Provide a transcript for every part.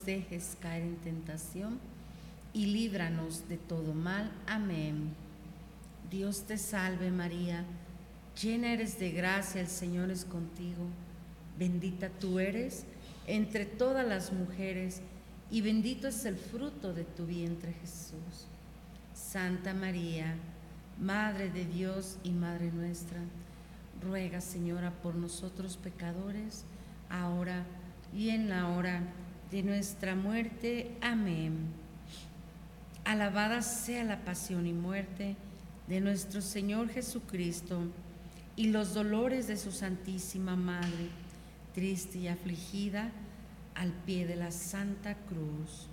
dejes caer en tentación y líbranos de todo mal. Amén. Dios te salve María, llena eres de gracia, el Señor es contigo. Bendita tú eres entre todas las mujeres y bendito es el fruto de tu vientre Jesús. Santa María, Madre de Dios y Madre nuestra, ruega Señora por nosotros pecadores, ahora y en la hora de nuestra muerte. Amén. Alabada sea la pasión y muerte de nuestro Señor Jesucristo y los dolores de su Santísima Madre, triste y afligida, al pie de la Santa Cruz.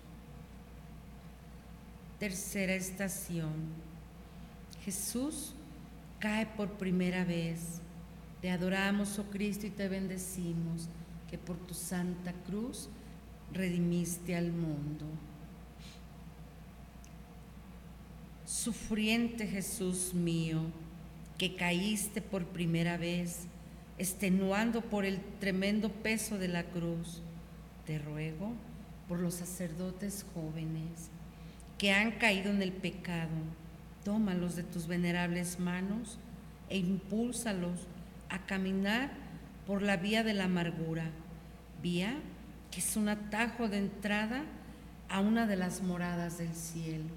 Tercera estación. Jesús cae por primera vez. Te adoramos, oh Cristo, y te bendecimos, que por tu Santa Cruz redimiste al mundo. Sufriente Jesús mío, que caíste por primera vez, extenuando por el tremendo peso de la cruz, te ruego por los sacerdotes jóvenes que han caído en el pecado, tómalos de tus venerables manos e impúlsalos a caminar por la vía de la amargura, vía que es un atajo de entrada a una de las moradas del cielo.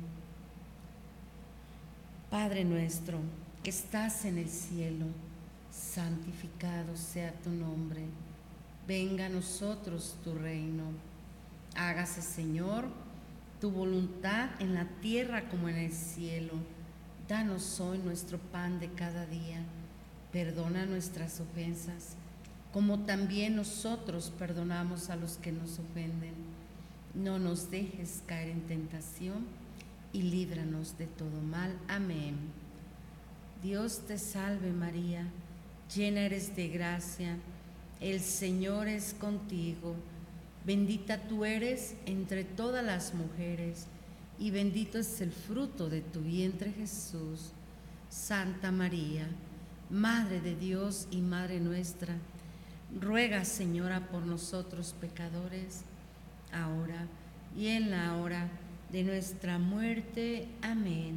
Padre nuestro, que estás en el cielo, santificado sea tu nombre. Venga a nosotros tu reino. Hágase, Señor, tu voluntad en la tierra como en el cielo. Danos hoy nuestro pan de cada día. Perdona nuestras ofensas, como también nosotros perdonamos a los que nos ofenden. No nos dejes caer en tentación y líbranos de todo mal. Amén. Dios te salve María, llena eres de gracia, el Señor es contigo. Bendita tú eres entre todas las mujeres y bendito es el fruto de tu vientre Jesús. Santa María, Madre de Dios y Madre nuestra, ruega Señora por nosotros pecadores, ahora y en la hora de nuestra muerte. Amén.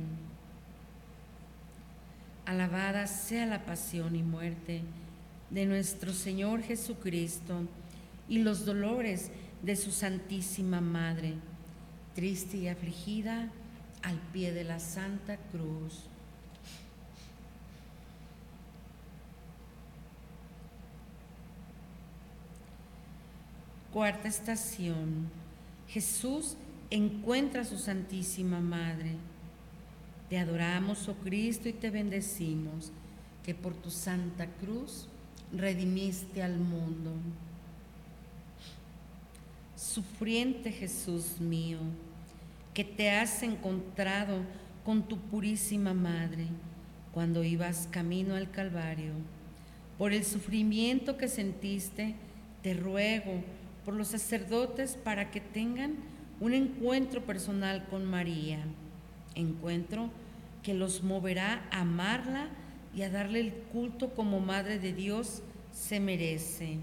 Alabada sea la pasión y muerte de nuestro Señor Jesucristo y los dolores de su Santísima Madre, triste y afligida al pie de la Santa Cruz. Cuarta estación. Jesús encuentra a su Santísima Madre. Te adoramos, oh Cristo, y te bendecimos, que por tu Santa Cruz redimiste al mundo. Sufriente Jesús mío, que te has encontrado con tu purísima Madre cuando ibas camino al Calvario. Por el sufrimiento que sentiste, te ruego por los sacerdotes para que tengan un encuentro personal con María, encuentro que los moverá a amarla y a darle el culto como Madre de Dios se merece.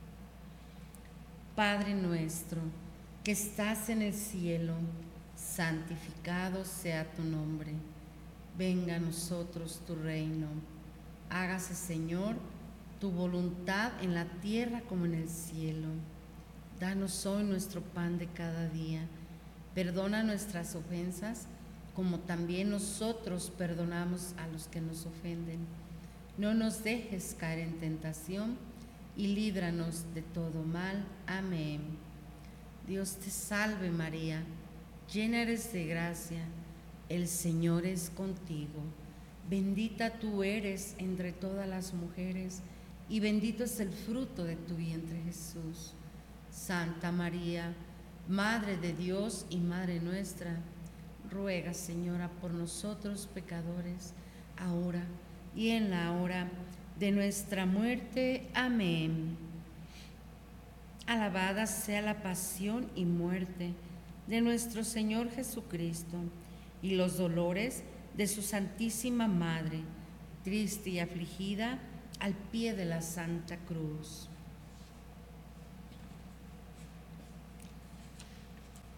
Padre nuestro, que estás en el cielo, santificado sea tu nombre. Venga a nosotros tu reino. Hágase, Señor, tu voluntad en la tierra como en el cielo. Danos hoy nuestro pan de cada día. Perdona nuestras ofensas, como también nosotros perdonamos a los que nos ofenden. No nos dejes caer en tentación y líbranos de todo mal. Amén. Dios te salve María, llena eres de gracia, el Señor es contigo. Bendita tú eres entre todas las mujeres y bendito es el fruto de tu vientre Jesús. Santa María, Madre de Dios y Madre nuestra, ruega, Señora, por nosotros pecadores, ahora y en la hora de nuestra muerte. Amén. Alabada sea la pasión y muerte de nuestro Señor Jesucristo y los dolores de su Santísima Madre, triste y afligida al pie de la Santa Cruz.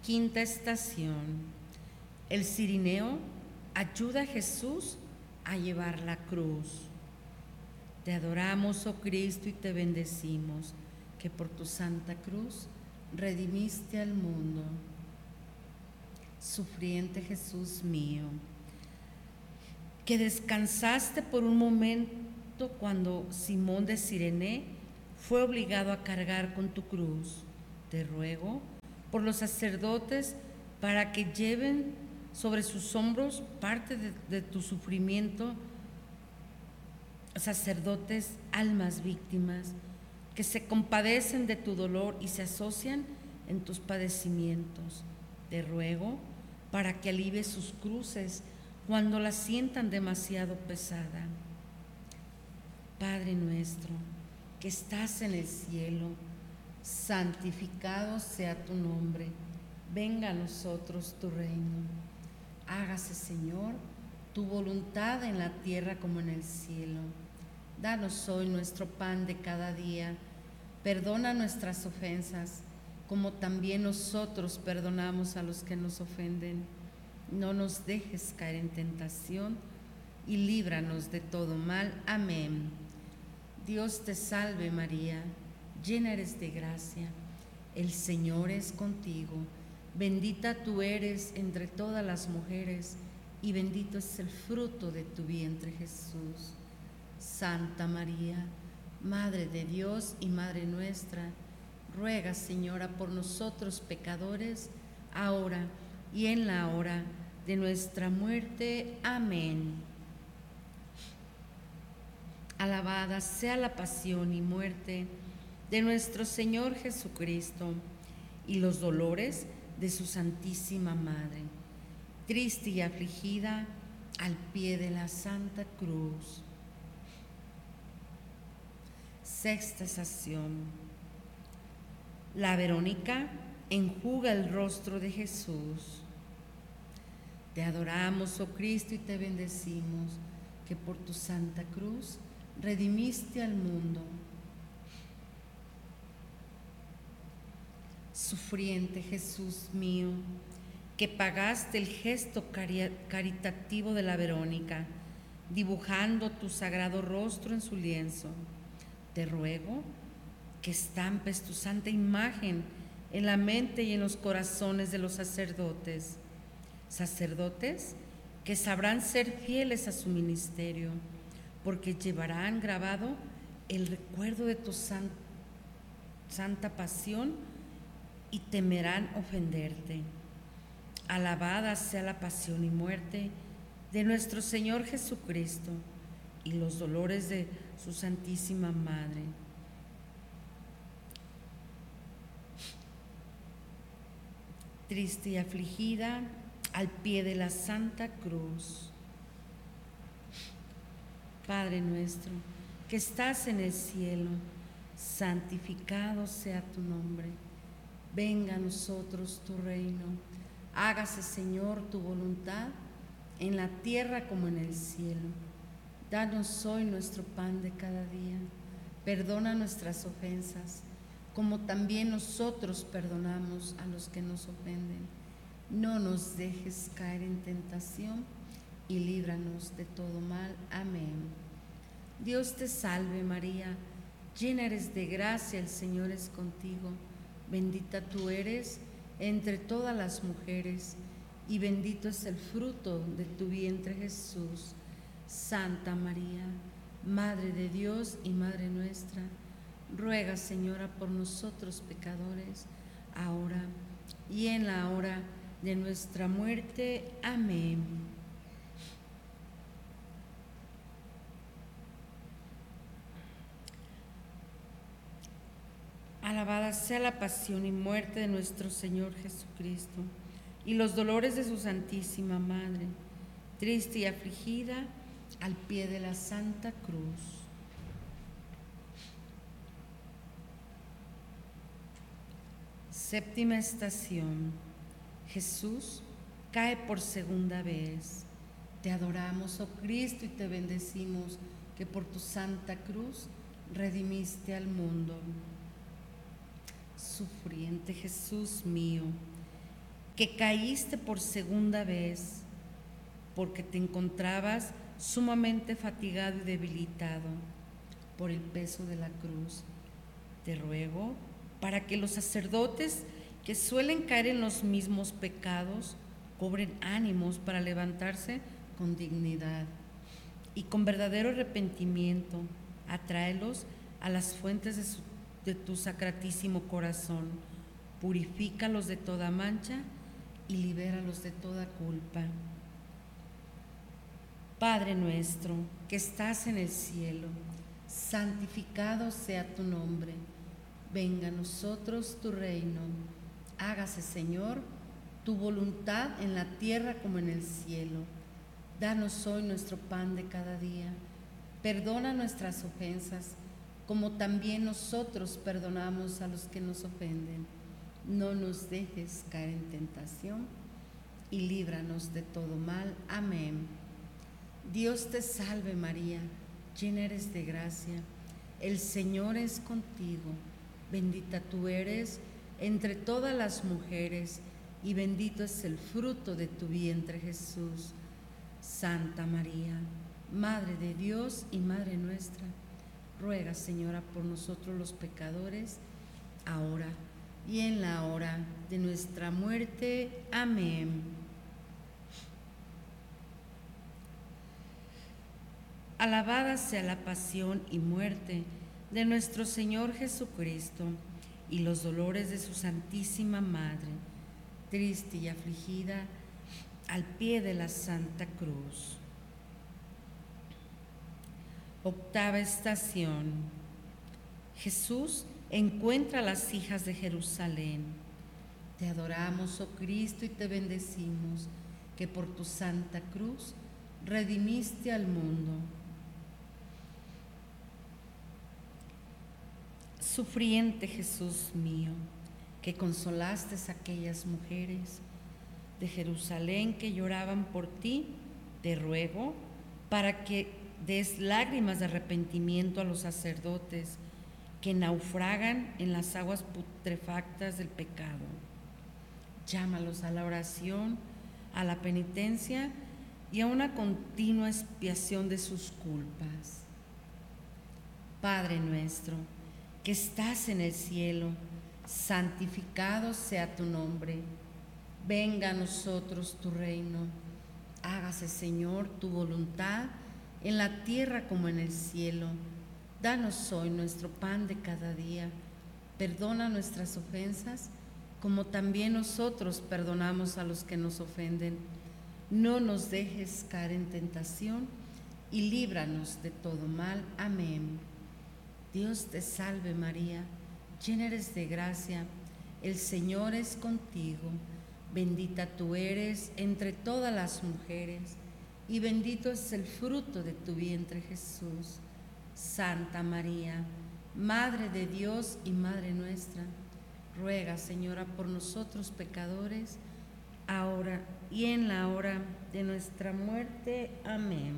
Quinta estación. El cirineo ayuda a Jesús a llevar la cruz. Te adoramos, oh Cristo, y te bendecimos, que por tu santa cruz redimiste al mundo. Sufriente Jesús mío, que descansaste por un momento cuando Simón de Cirene fue obligado a cargar con tu cruz. Te ruego por los sacerdotes para que lleven sobre sus hombros parte de tu sufrimiento, sacerdotes, almas víctimas, que se compadecen de tu dolor y se asocian en tus padecimientos. Te ruego para que alivies sus cruces cuando la sientan demasiado pesada. Padre nuestro, que estás en el cielo, santificado sea tu nombre. Venga a nosotros tu reino. Hágase, Señor, tu voluntad en la tierra como en el cielo. Danos hoy nuestro pan de cada día. Perdona nuestras ofensas, como también nosotros perdonamos a los que nos ofenden. No nos dejes caer en tentación y líbranos de todo mal. Amén. Dios te salve María, llena eres de gracia, el Señor es contigo. Bendita tú eres entre todas las mujeres y bendito es el fruto de tu vientre, Jesús. Santa María, Madre de Dios y Madre nuestra, ruega, Señora, por nosotros pecadores, ahora y en la hora de nuestra muerte. Amén. Alabada sea la pasión y muerte de nuestro Señor Jesucristo y los dolores de su Santísima Madre, triste y afligida al pie de la Santa Cruz. Sexta estación. La Verónica enjuga el rostro de Jesús. Te adoramos, oh Cristo, y te bendecimos, que por tu Santa Cruz redimiste al mundo. Sufriente Jesús mío, que pagaste el gesto caritativo de la Verónica, dibujando tu sagrado rostro en su lienzo, te ruego que estampes tu santa imagen en la mente y en los corazones de los sacerdotes, sacerdotes que sabrán ser fieles a su ministerio, porque llevarán grabado el recuerdo de tu santa pasión y temerán ofenderte. Alabada sea la pasión y muerte de nuestro Señor Jesucristo y los dolores de su Santísima Madre. Triste y afligida al pie de la Santa Cruz. Padre nuestro, que estás en el cielo, santificado sea tu nombre. Venga a nosotros tu reino. Hágase, Señor, tu voluntad en la tierra como en el cielo. Danos hoy nuestro pan de cada día. Perdona nuestras ofensas, como también nosotros perdonamos a los que nos ofenden. No nos dejes caer en tentación y líbranos de todo mal. Amén. Dios te salve María, llena eres de gracia, el Señor es contigo. Bendita tú eres entre todas las mujeres y bendito es el fruto de tu vientre, Jesús. Santa María, Madre de Dios y Madre nuestra, ruega, Señora, por nosotros pecadores, ahora y en la hora de nuestra muerte. Amén. Alabada sea la pasión y muerte de nuestro Señor Jesucristo y los dolores de su Santísima Madre, triste y afligida al pie de la Santa Cruz. Séptima estación. Jesús cae por segunda vez. Te adoramos, oh Cristo, y te bendecimos, que por tu Santa Cruz redimiste al mundo. Sufriente Jesús mío, que caíste por segunda vez porque te encontrabas sumamente fatigado y debilitado por el peso de la cruz. Te ruego para que los sacerdotes que suelen caer en los mismos pecados cobren ánimos para levantarse con dignidad y con verdadero arrepentimiento. Atráelos a las fuentes de tu sacratísimo corazón, purifícalos de toda mancha y libéralos de toda culpa. Padre nuestro, que estás en el cielo, santificado sea tu nombre. Venga a nosotros tu reino. Hágase, Señor, tu voluntad en la tierra como en el cielo. Danos hoy nuestro pan de cada día. Perdona nuestras ofensas, como también nosotros perdonamos a los que nos ofenden. No nos dejes caer en tentación y líbranos de todo mal. Amén. Dios te salve María, llena eres de gracia. El Señor es contigo. Bendita tú eres entre todas las mujeres y bendito es el fruto de tu vientre, Jesús. Santa María, Madre de Dios y Madre nuestra, ruega, Señora, por nosotros los pecadores, ahora y en la hora de nuestra muerte. Amén. Alabada sea la pasión y muerte de nuestro Señor Jesucristo y los dolores de su Santísima Madre, triste y afligida al pie de la Santa Cruz. Octava estación. Jesús encuentra a las hijas de Jerusalén. Te adoramos, oh Cristo, y te bendecimos, que por tu Santa Cruz redimiste al mundo. Sufriente Jesús mío, que consolaste a aquellas mujeres de Jerusalén que lloraban por ti, te ruego para que des lágrimas de arrepentimiento a los sacerdotes que naufragan en las aguas putrefactas del pecado. Llámalos a la oración, a la penitencia y a una continua expiación de sus culpas. Padre nuestro, que estás en el cielo, santificado sea tu nombre. Venga a nosotros tu reino. Hágase, Señor, tu voluntad en la tierra como en el cielo. Danos hoy nuestro pan de cada día. Perdona nuestras ofensas, como también nosotros perdonamos a los que nos ofenden. No nos dejes caer en tentación y líbranos de todo mal. Amén. Dios te salve María, llena eres de gracia, el Señor es contigo. Bendita tú eres entre todas las mujeres y bendito es el fruto de tu vientre, Jesús. Santa María, Madre de Dios y Madre nuestra, ruega, Señora, por nosotros pecadores, ahora y en la hora de nuestra muerte. Amén.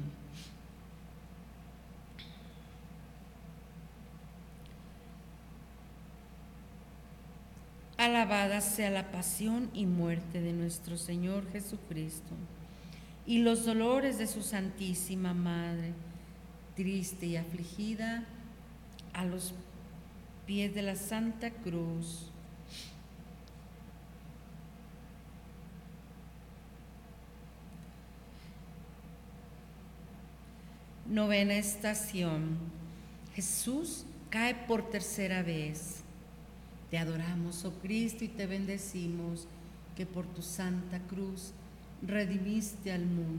Alabada sea la pasión y muerte de nuestro Señor Jesucristo y los dolores de su Santísima Madre, triste y afligida a los pies de la Santa Cruz. Novena estación. Jesús cae por tercera vez. Te adoramos, oh Cristo, y te bendecimos, que por tu Santa Cruz redimiste al mundo.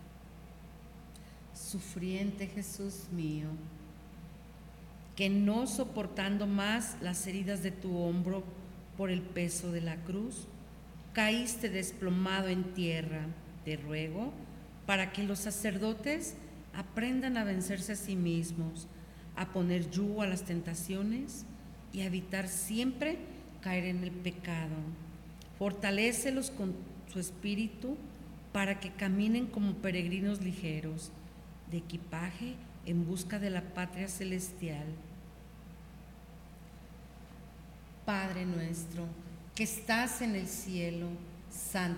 Sufriente Jesús mío, que no soportando más las heridas de tu hombro por el peso de la cruz, caíste desplomado en tierra. Te ruego para que los sacerdotes aprendan a vencerse a sí mismos, a poner yugo a las tentaciones y a evitar siempre caer en el pecado. Fortalécelos con su espíritu para que caminen como peregrinos ligeros, de equipaje en busca de la patria celestial. Padre nuestro, que estás en el cielo, santificado